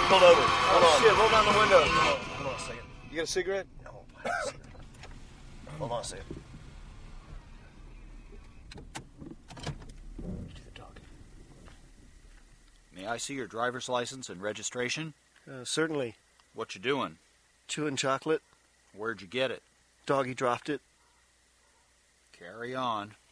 pulled over. Hold on. Shit, roll down the window. Hold on a second. You got a cigarette? No, I have a cigarette. Hold on a second. You do the talking. May I see your driver's license and registration? Certainly. What you doing? Chewing chocolate. Where'd you get it? Doggy dropped it. Carry on.